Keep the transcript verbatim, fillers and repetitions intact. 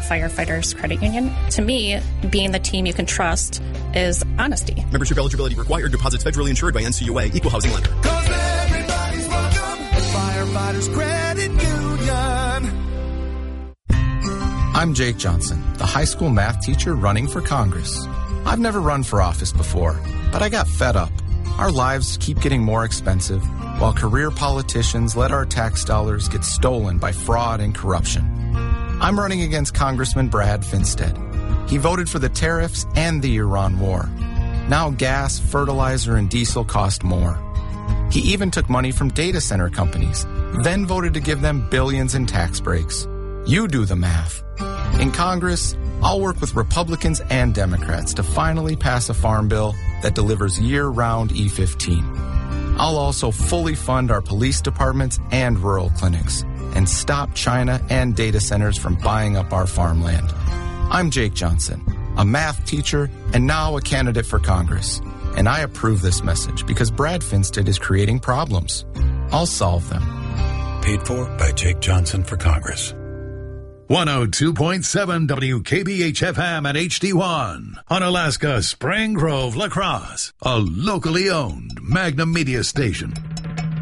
Firefighters Credit Union. To me, being the team you can trust is honesty. Membership eligibility required. Deposits federally insured by N C U A. Equal housing lender. Cause everybody's welcome at Firefighters Credit Union. I'm Jake Johnson, the high school math teacher running for Congress. I've never run for office before, but I got fed up. Our lives keep getting more expensive, while career politicians let our tax dollars get stolen by fraud and corruption. I'm running against Congressman Brad Finstead. He voted for the tariffs and the Iran war. Now gas, fertilizer, and diesel cost more. He even took money from data center companies, then voted to give them billions in tax breaks. You do the math. In Congress, I'll work with Republicans and Democrats to finally pass a farm bill that delivers year-round E fifteen. I'll also fully fund our police departments and rural clinics and stop China and data centers from buying up our farmland. I'm Jake Johnson, a math teacher and now a candidate for Congress. And I approve this message because Brad Finstead is creating problems. I'll solve them. Paid for by Jake Johnson for Congress. one oh two point seven W K B H F M at H D one on Alaska's Spring Grove, La Crosse, a locally owned Magnum Media station.